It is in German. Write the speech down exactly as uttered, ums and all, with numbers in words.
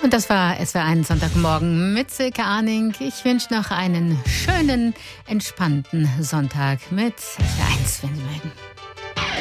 Und das war S W R eins Sonntagmorgen mit Silke Arning. Ich wünsche noch einen schönen, entspannten Sonntag mit S W R eins, wenn Sie mögen.